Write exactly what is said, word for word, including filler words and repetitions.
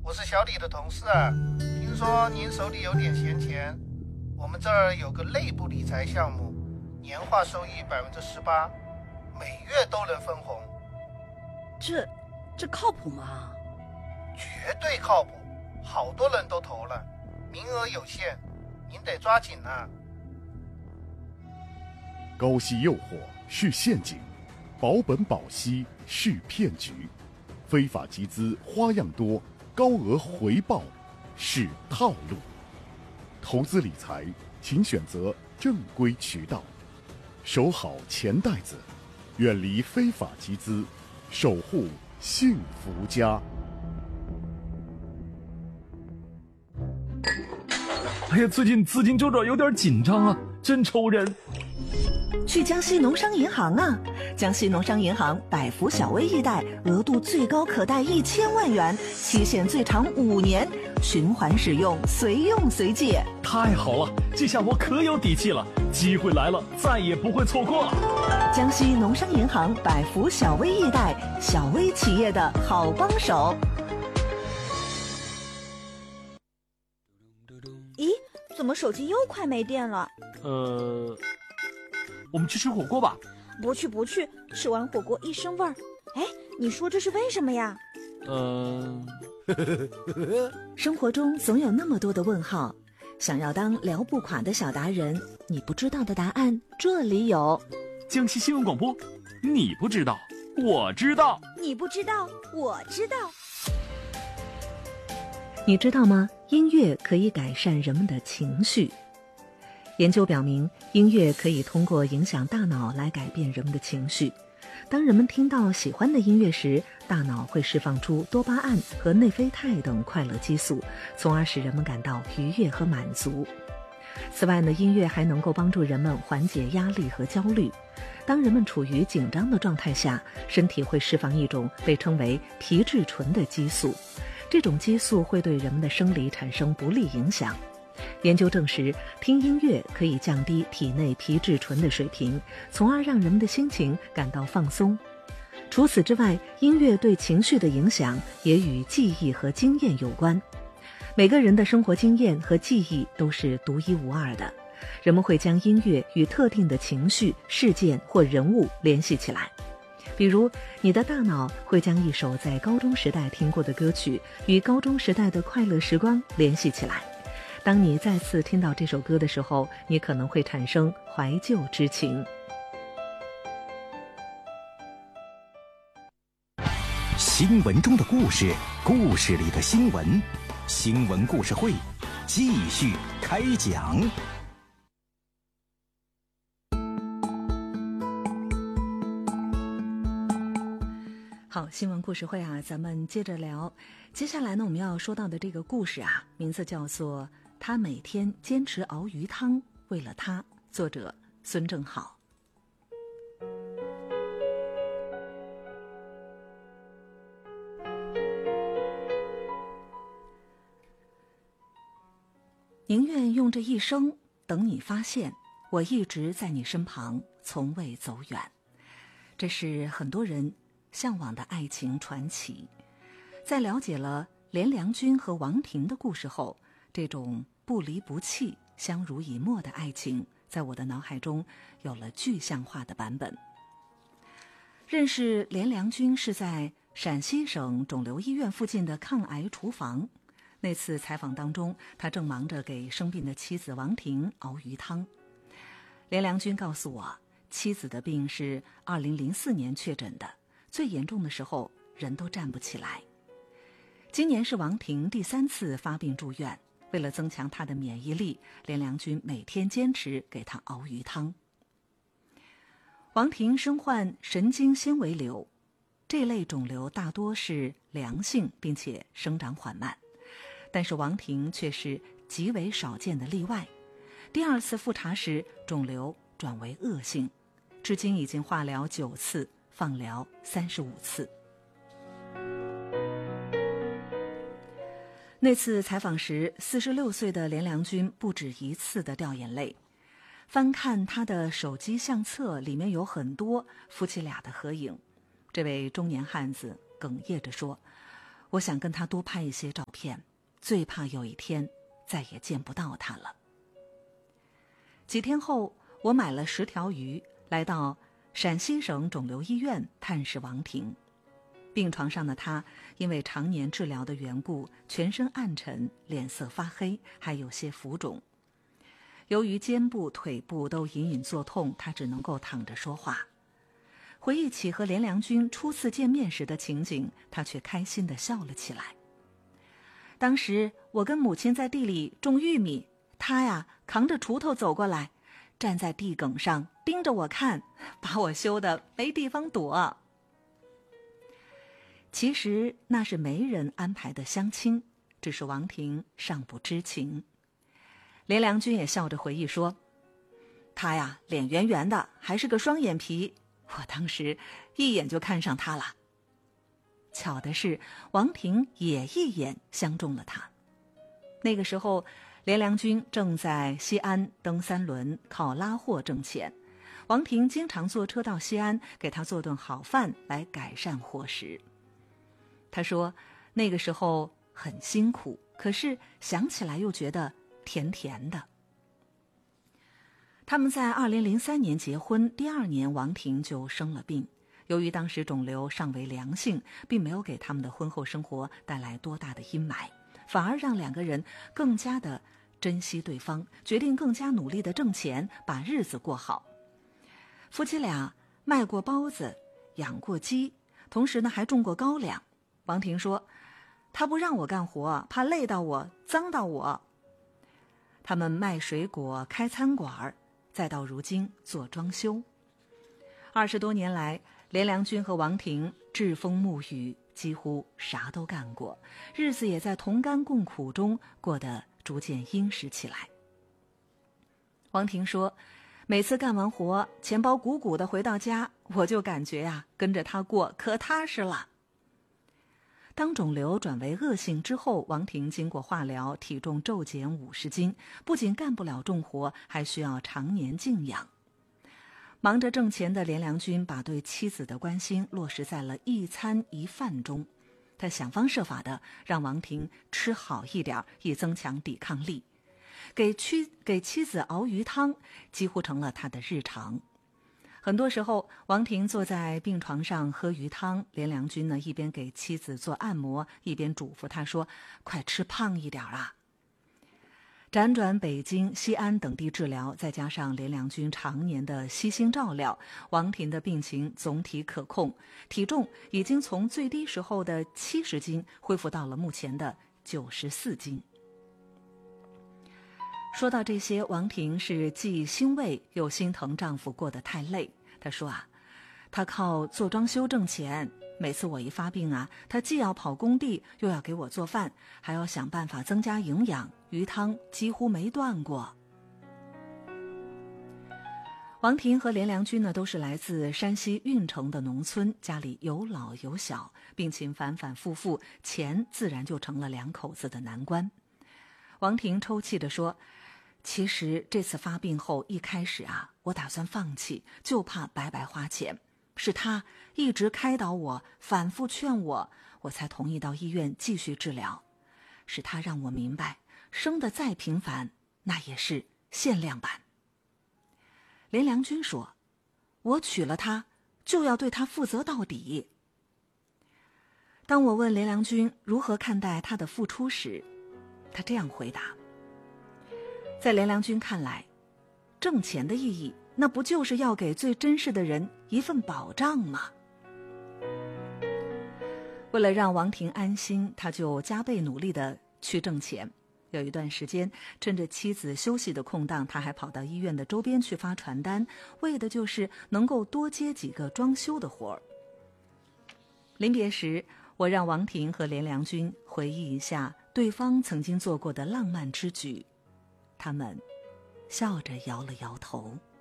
我是小李的同事啊，听说您手里有点闲钱，我们这儿有个内部理财项目，年化收益百分之十八，每月都能分红。 这，这靠谱吗？ 绝对靠谱，好多人都投了，名额有限，您得抓紧啊。 高息诱惑是陷阱，保本保息是骗局，非法集资花样多，高额回报是套路。投资理财，请选择正规渠道，守好钱袋子，远离非法集资，守护幸福家。 哎呀，最近资金周转有点紧张啊，真愁人。 去江西农商银行啊！江西农商银行百福小微易贷，额度最高可贷一千万元，期限最长五年，循环使用，随用随借。 太好了，这下我可有底气了，机会来了，再也不会错过了。 江西农商银行百福小微易贷，小微企业的好帮手。 咦，怎么手机又快没电了？ 呃，我们去吃火锅吧。 不去不去，吃完火锅一身味儿。哎，你说这是为什么呀？ 嗯、 呃，生活中总有那么多的问号，想要当聊不垮的小达人，你不知道的答案这里有。 江西新闻广播，你不知道，我知道； 你不知道，我知道。 你知道吗？音乐可以改善人们的情绪。研究表明，音乐可以通过影响大脑来改变人们的情绪。当人们听到喜欢的音乐时，大脑会释放出多巴胺和内啡肽等快乐激素，从而使人们感到愉悦和满足。此外呢，音乐还能够帮助人们缓解压力和焦虑。当人们处于紧张的状态下，身体会释放一种被称为皮质醇的激素，这种激素会对人们的生理产生不利影响。研究证实，听音乐可以降低体内皮质醇的水平，从而让人们的心情感到放松。除此之外，音乐对情绪的影响也与记忆和经验有关。每个人的生活经验和记忆都是独一无二的，人们会将音乐与特定的情绪、事件或人物联系起来。比如，你的大脑会将一首在高中时代听过的歌曲与高中时代的快乐时光联系起来。当你再次听到这首歌的时候，你可能会产生怀旧之情。 新闻中的故事，故事里的新闻，新闻故事会继续开讲。 好，新闻故事会啊，咱们接着聊。接下来呢，我们要说到的这个故事啊，名字叫做他每天坚持熬鱼汤，为了他，作者孙正好。宁愿用这一生等你发现，我一直在你身旁，从未走远。这是很多人向往的爱情传奇。在了解了连良君和王婷的故事后，这种不离不弃、相濡以沫的爱情在我的脑海中有了具象化的版本。认识连良君是在陕西省肿瘤医院附近的抗癌厨房。那次采访当中，他正忙着给生病的妻子王婷熬鱼汤。连良君告诉我，妻子的病是二零零四年确诊的，最严重的时候人都站不起来。今年是王婷第三次发病住院，为了增强她的免疫力，连良君每天坚持给她熬鱼汤。王婷身患神经纤维瘤，这类肿瘤大多是良性并且生长缓慢，但是王婷却是极为少见的例外。第二次复查时，肿瘤转为恶性，至今已经化疗九次，放疗三十五次。那次采访时，四十六岁的连良君不止一次地掉眼泪。翻看他的手机相册，里面有很多夫妻俩的合影。这位中年汉子哽咽着说：“我我想跟他多拍一些照片，最怕有一天再也见不到他了。几天后，我买了十条鱼，来到陕西省肿瘤医院探视王婷。病床上的他因为常年治疗的缘故，全身暗沉，脸色发黑，还有些浮肿。由于肩部、腿部都隐隐作痛，他只能够躺着说话。回忆起和连良君初次见面时的情景，他却开心地笑了起来。当时我跟母亲在地里种玉米，他呀扛着锄头走过来，站在地埂上盯着我看，把我羞得没地方躲。其实那是媒人安排的相亲，只是王婷尚不知情。连良君也笑着回忆说，他呀脸圆圆的，还是个双眼皮，我当时一眼就看上他了。巧的是，王婷也一眼相中了他。那个时候，连良君正在西安蹬三轮，靠拉货挣钱。王婷经常坐车到西安，给他做顿好饭来改善伙食。他说，那个时候很辛苦，可是想起来又觉得甜甜的。他们在二零零三年结婚，第二年王婷就生了病。由于当时肿瘤尚为良性，并没有给他们的婚后生活带来多大的阴霾，反而让两个人更加的珍惜对方，决定更加努力的挣钱，把日子过好。夫妻俩卖过包子，养过鸡，同时呢还种过高粱。王婷说，他不让我干活，怕累到我，脏到我。他们卖水果，开餐馆，再到如今做装修。二十多年来，连良君和王婷栉风沐雨，几乎啥都干过，日子也在同甘共苦中过得逐渐殷实起来。王婷说，每次干完活，钱包鼓鼓的回到家，我就感觉呀、啊，跟着他过可踏实了。当肿瘤转为恶性之后，王婷经过化疗，体重骤减五十斤，不仅干不了重活，还需要常年静养。忙着挣钱的连良君把对妻子的关心落实在了一餐一饭中，他想方设法的让王婷吃好一点，以增强抵抗力。给妻给妻子熬鱼汤几乎成了他的日常。很多时候，王婷坐在病床上喝鱼汤，连良君呢一边给妻子做按摩，一边嘱咐他说，快吃胖一点啊。辗转北京、西安等地治疗，再加上连良君常年的悉心照料，王婷的病情总体可控，体重已经从最低时候的七十斤恢复到了目前的九十四斤。说到这些，王婷是既欣慰又心疼丈夫过得太累。她说啊，她靠做装修挣钱，每次我一发病啊，她既要跑工地，又要给我做饭，还要想办法增加营养，鱼汤几乎没断过。王婷和连良君呢，都是来自山西运城的农村，家里有老有小，病情反反复复，钱自然就成了两口子的难关。王婷抽泣地说，其实这次发病后，一开始啊，我打算放弃，就怕白白花钱。是他一直开导我，反复劝我，我才同意到医院继续治疗。是他让我明白，生得再平凡，那也是限量版。连良君说，我娶了她，就要对她负责到底。当我问连良君如何看待他的付出时，他这样回答，在连良君看来，挣钱的意义，那不就是要给最珍视的人一份保障吗？为了让王婷安心，他就加倍努力地去挣钱。有一段时间，趁着妻子休息的空档，他还跑到医院的周边去发传单，为的就是能够多接几个装修的活儿。临别时，我让王婷和连良君回忆一下对方曾经做过的浪漫之举，他们笑着摇了摇头。